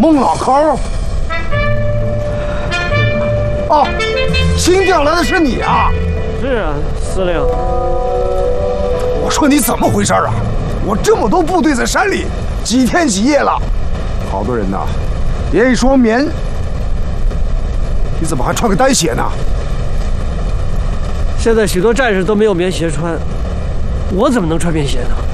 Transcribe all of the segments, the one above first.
孟老头儿。哦，新调来的是你啊？ 是啊，司令。 我说你怎么回事啊？我这么多部队在山里，几天几夜了，好多人呐，连一双棉，你怎么还穿个单鞋呢？ 现在许多战士都没有棉鞋穿，我怎么能穿棉鞋呢？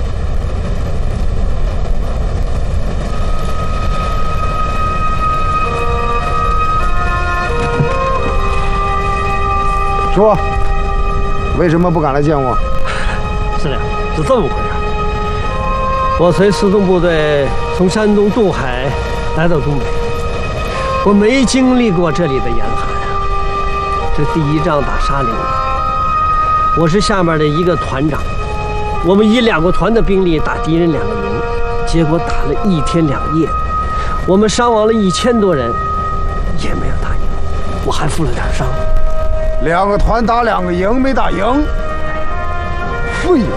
说，为什么不敢来见我？ 司令，是这么回事。我随四纵部队从山东渡海来到东北，我没经历过这里的严寒啊。这第一仗打沙岭，我是下面的一个团长，我们以2个团的兵力打敌人2个营，结果打了1天2夜，我们伤亡了1000多人，也没有打赢，我还负了点伤。 2个团打2个营没打赢，废物！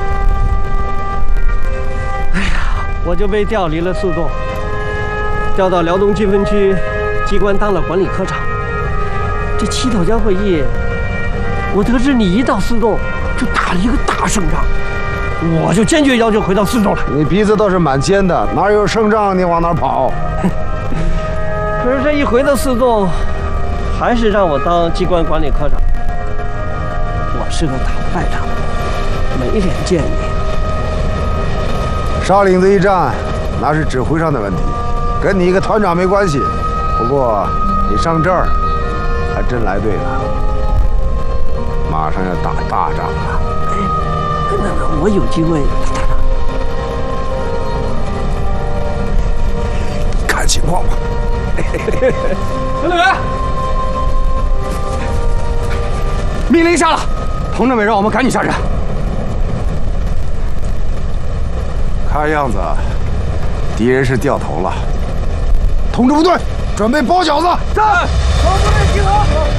哎呀，我就被调离了四纵，调到辽东军分区机关当了管理科长。这七条江会议，我得知你一到四纵就打了一个大胜仗，我就坚决要求回到四纵来。 你鼻子倒是蛮尖的，哪有胜仗你往哪跑？ 可是这一回到四纵，还是让我当机关管理科长。我是个打败仗，没脸见你。 沙岭子一战，那是指挥上的问题，跟你一个团长没关系。不过你上这儿还真来对了，马上要打大仗了。 哎，那我有机会打大仗？ 看情况吧。 司令员，命令下了，佟政委让我们赶紧下山。 看样子，敌人是掉头了。通知部队，准备包饺子。 是。同志们集合。